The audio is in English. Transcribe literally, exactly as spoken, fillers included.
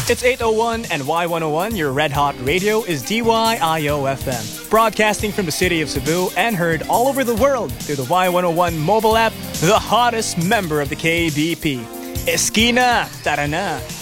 It's eight oh one and Y one oh one, your red hot radio, is D Y I O F M. Broadcasting from the city of Cebu and heard all over the world through the Y one oh one mobile app, the hottest member of the K B P. Esquina, tara na!